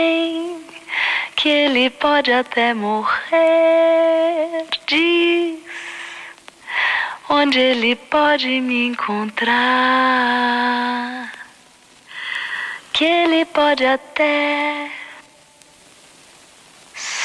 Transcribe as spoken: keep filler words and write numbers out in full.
que ele pode até morrer. Diz onde ele pode me encontrar, que ele pode até